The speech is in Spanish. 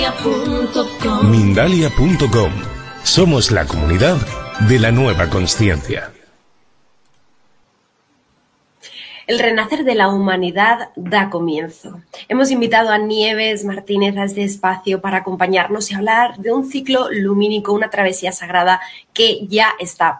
Mindalia.com. Somos la comunidad de la nueva consciencia. El renacer de la humanidad da comienzo. Hemos invitado a Nieves Martínez a este espacio para acompañarnos y hablar de un ciclo lumínico, una travesía sagrada que ya está